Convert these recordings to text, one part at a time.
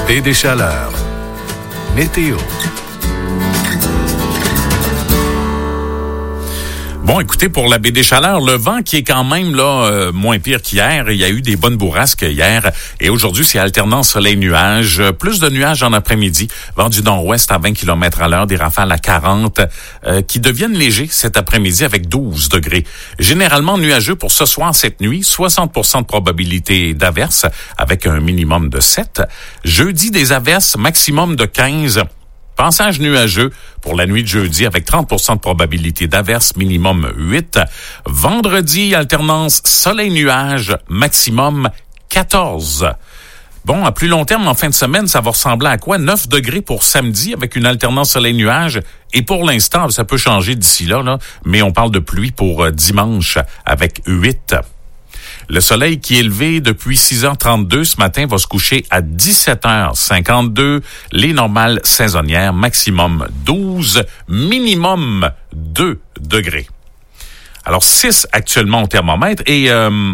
Baie des Chaleurs. Météo. Bon, écoutez, pour la baie des Chaleurs, le vent qui est quand même là moins pire qu'hier. Il y a eu des bonnes bourrasques hier. Et aujourd'hui, c'est alternance soleil-nuage. Plus de nuages en après-midi. Vent du nord-ouest à 20 km à l'heure. Des rafales à 40 qui deviennent légers cet après-midi avec 12 degrés. Généralement nuageux pour ce soir, cette nuit. 60% de probabilité d'averses avec un minimum de 7. Jeudi, des averses, maximum de 15. Passage nuageux pour la nuit de jeudi avec 30% de probabilité d'averse, minimum 8. Vendredi, alternance soleil-nuage, maximum 14. Bon, à plus long terme, en fin de semaine, ça va ressembler à quoi? 9 degrés pour samedi avec une alternance soleil-nuage. Et pour l'instant, ça peut changer d'ici là, mais on parle de pluie pour dimanche avec 8. Le soleil qui est levé depuis 6h32 ce matin va se coucher à 17h52. Les normales saisonnières, maximum 12, minimum 2 degrés. Alors 6 actuellement au thermomètre et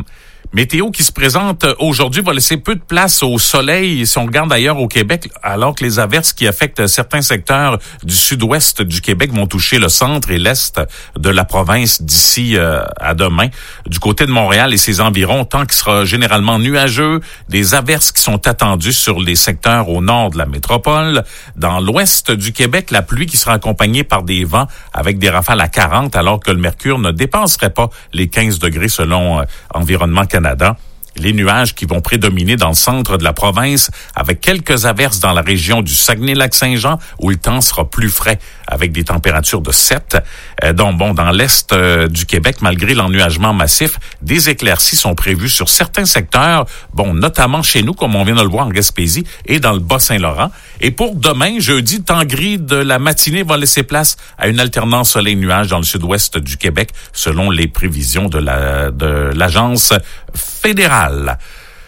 météo qui se présente aujourd'hui va laisser peu de place au soleil si on regarde ailleurs au Québec, alors que les averses qui affectent certains secteurs du sud-ouest du Québec vont toucher le centre et l'est de la province d'ici à demain. Du côté de Montréal et ses environs, temps qui sera généralement nuageux, des averses qui sont attendues sur les secteurs au nord de la métropole. Dans l'ouest du Québec, la pluie qui sera accompagnée par des vents avec des rafales à 40, alors que le mercure ne dépasserait pas les 15 degrés selon Environnement Canada. Les nuages qui vont prédominer dans le centre de la province avec quelques averses dans la région du Saguenay-Lac-Saint-Jean où le temps sera plus frais avec des températures de 7. Donc bon, dans l'est du Québec, malgré l'ennuagement massif, des éclaircies sont prévues sur certains secteurs, bon, notamment chez nous, comme on vient de le voir en Gaspésie et dans le Bas-Saint-Laurent. Et pour demain, jeudi, le temps gris de la matinée va laisser place à une alternance soleil-nuage dans le sud-ouest du Québec, selon les prévisions de l'Agence fédérale.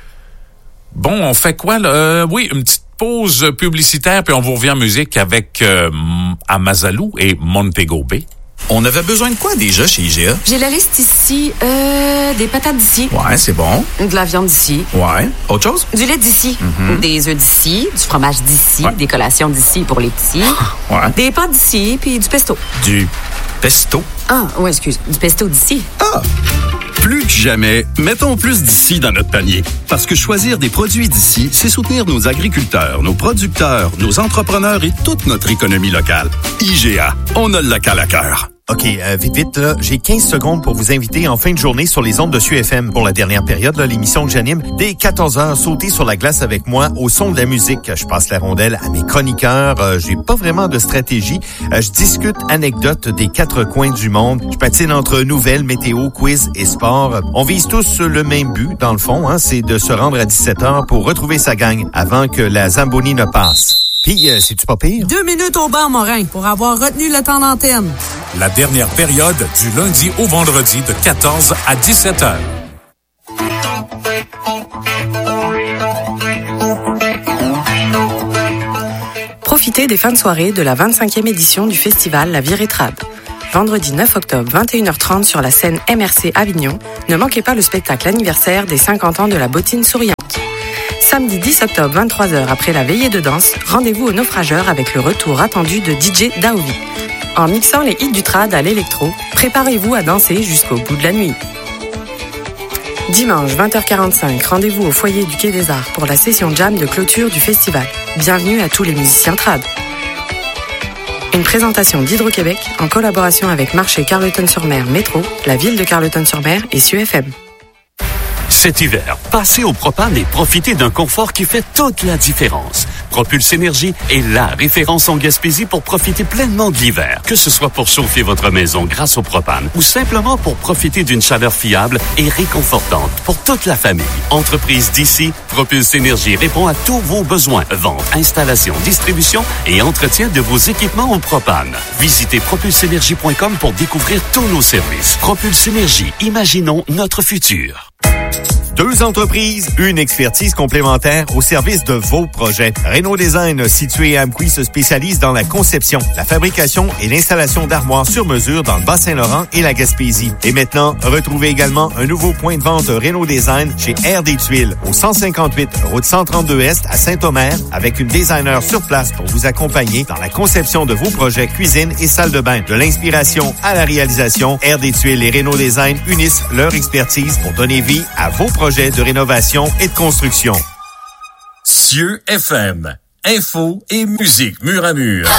Bon, on fait quoi, là? Oui, une petite pause publicitaire, puis on vous revient en musique avec Amazalou et Montego Bay. On avait besoin de quoi déjà chez IGA? J'ai la liste ici. Des patates d'ici. Ouais, c'est bon. De la viande d'ici. Ouais. Autre chose? Du lait d'ici. Des œufs d'ici. Du fromage d'ici. Ouais. Des collations d'ici pour les petits. Ouais. Des pâtes d'ici, puis du pesto. Du pesto? Ah, ouais, excuse. Du pesto d'ici. Ah! Plus que jamais, mettons plus d'ici dans notre panier. Parce que choisir des produits d'ici, c'est soutenir nos agriculteurs, nos producteurs, nos entrepreneurs et toute notre économie locale. IGA, on a le local à cœur. OK, vite, là, j'ai 15 secondes pour vous inviter en fin de journée sur les ondes de SUFM pour la dernière période, là, l'émission que j'anime. Dès 14h, sautez sur la glace avec moi au son de la musique. Je passe la rondelle à mes chroniqueurs. J'ai pas vraiment de stratégie. Je discute anecdotes des 4 coins du monde. Je patine entre nouvelles, météo, quiz et sport. On vise tous le même but, dans le fond, hein, c'est de se rendre à 17h pour retrouver sa gang avant que la Zamboni ne passe. Puis, c'est-tu pas pire? 2 minutes au bar, Morin, pour avoir retenu le temps d'antenne. La dernière période du lundi au vendredi de 14 à 17 heures. Profitez des fins de soirée de la 25e édition du festival La Virée Trad. Vendredi 9 octobre, 21h30 sur la scène MRC Avignon, ne manquez pas le spectacle anniversaire des 50 ans de la bottine souriante. Samedi 10 octobre, 23h, après la veillée de danse, rendez-vous au Naufrageur avec le retour attendu de DJ Daovi. En mixant les hits du trad à l'électro, préparez-vous à danser jusqu'au bout de la nuit. Dimanche 20h45, rendez-vous au foyer du Quai des Arts pour la session jam de clôture du festival. Bienvenue à tous les musiciens trad. Une présentation d'Hydro-Québec en collaboration avec Marché Carleton-sur-Mer Métro, la ville de Carleton-sur-Mer et SUFM. Cet hiver, passez au propane et profitez d'un confort qui fait toute la différence. Propulse Énergie est la référence en Gaspésie pour profiter pleinement de l'hiver. Que ce soit pour chauffer votre maison grâce au propane ou simplement pour profiter d'une chaleur fiable et réconfortante pour toute la famille. Entreprise d'ici, Propulse Énergie répond à tous vos besoins. Vente, installation, distribution et entretien de vos équipements au propane. Visitez propulseénergie.com pour découvrir tous nos services. Propulse Énergie, imaginons notre futur. 2 entreprises, une expertise complémentaire au service de vos projets. Renault Design, situé à Amqui, se spécialise dans la conception, la fabrication et l'installation d'armoires sur mesure dans le Bas-Saint-Laurent et la Gaspésie. Et maintenant, retrouvez également un nouveau point de vente Renault Design chez Air des Tuiles, au 158 route 132 Est à Saint-Omer, avec une designer sur place pour vous accompagner dans la conception de vos projets cuisine et salle de bain. De l'inspiration à la réalisation, Air des Tuiles et Renault Design unissent leur expertise pour donner vie à vos projets de rénovation et de construction. Cieux FM, info et musique mur à mur.